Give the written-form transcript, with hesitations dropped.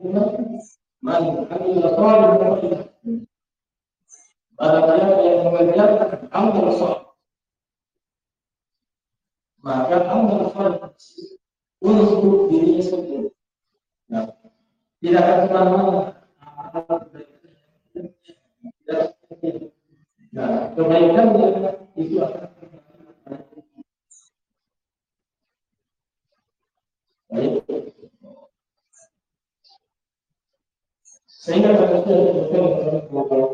Man amila salihan barang siapa yang mengerjakan amal saleh, maka amal saleh untuk dirinya sendiri. Nah, tidak akan kemana-mana. Nah, kebaikan itu akan baik. Sehingga kita